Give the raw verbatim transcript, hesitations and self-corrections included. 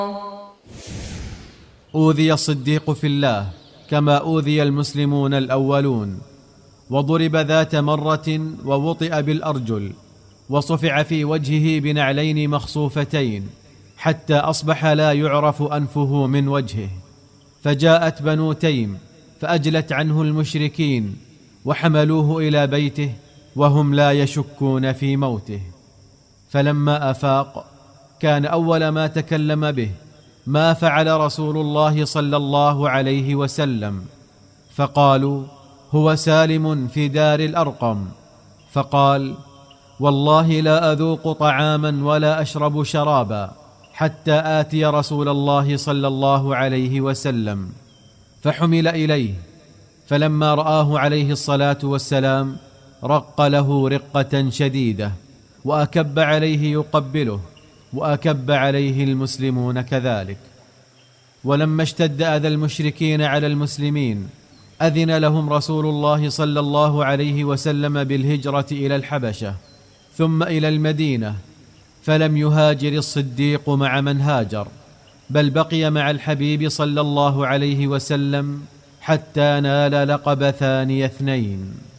أوذي الصديق في الله كما أوذي المسلمون الأولون، وضرب ذات مرة ووطئ بالأرجل، وصفع في وجهه بنعلين مخصوفتين حتى أصبح لا يعرف أنفه من وجهه. فجاءت بنو تيم فأجلت عنه المشركين وحملوه إلى بيته وهم لا يشكون في موته. فلما أفاق كان أول ما تكلم به ما فعل رسول الله صلى الله عليه وسلم، فقالوا: هو سالم في دار الأرقم. فقال: والله لا أذوق طعاما ولا أشرب شرابا حتى آتي رسول الله صلى الله عليه وسلم. فحمل إليه، فلما رآه عليه الصلاة والسلام رق له رقة شديدة، وأكب عليه يقبله، وأكب عليه المسلمون كذلك. ولما اشتد أذى المشركين على المسلمين أذن لهم رسول الله صلى الله عليه وسلم بالهجرة إلى الحبشة ثم إلى المدينة، فلم يهاجر الصديق مع من هاجر، بل بقي مع الحبيب صلى الله عليه وسلم حتى نال لقب ثاني اثنين.